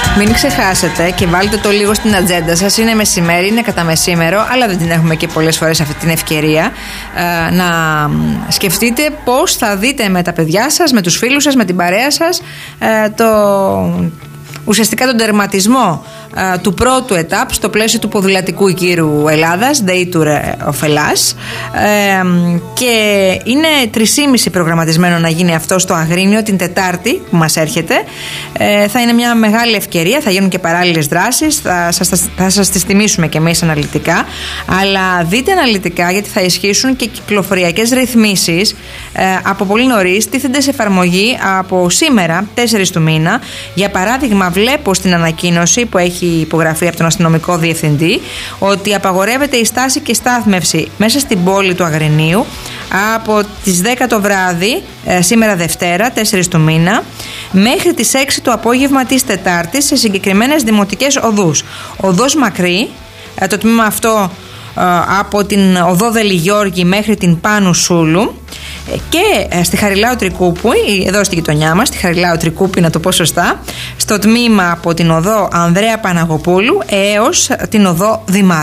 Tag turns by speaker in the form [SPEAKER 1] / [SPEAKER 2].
[SPEAKER 1] Μην ξεχάσετε και βάλτε το λίγο στην ατζέντα σας. Είναι μεσημέρι, είναι κατά μεσήμερο, αλλά δεν την έχουμε και πολλές φορές αυτή την ευκαιρία να σκεφτείτε πώς θα δείτε με τα παιδιά σας, με τους φίλους σας, με την παρέα σας ουσιαστικά τον τερματισμό του πρώτου ετάπ στο πλαίσιο του ποδηλατικού γύρου Ελλάδας, Day Tour of Hellas, και είναι 3.30 προγραμματισμένο να γίνει αυτό στο Αγρίνιο την Τετάρτη που μας έρχεται. Θα είναι μια μεγάλη ευκαιρία, θα γίνουν και παράλληλες δράσεις, θα σας τις τιμήσουμε και εμείς αναλυτικά, αλλά δείτε αναλυτικά γιατί θα ισχύσουν και κυκλοφοριακές ρυθμίσεις από πολύ νωρίς, τίθενται σε εφαρμογή από σήμερα 4 του μήνα. Για παράδειγμα, βλέπω στην ανακοίνωση που έχει υπογραφεί από τον αστυνομικό διευθυντή ότι απαγορεύεται η στάση και στάθμευση μέσα στην πόλη του Αγρινίου από τις 10 το βράδυ, σήμερα Δευτέρα 4 του μήνα, μέχρι τις 6 το απόγευμα της Τετάρτης σε συγκεκριμένες δημοτικές οδούς. Οδός Μακρύ, το τμήμα αυτό από την οδό Δελιγιώργη μέχρι την Πάνου Σούλου, και στη Χαριλάου Τρικούπου, εδώ στη γειτονιά μας, στη Χαριλάου Τρικούπη, να το πω σωστά, στο τμήμα από την οδό Ανδρέα Παναγοπούλου έως την οδό Δημάρχου.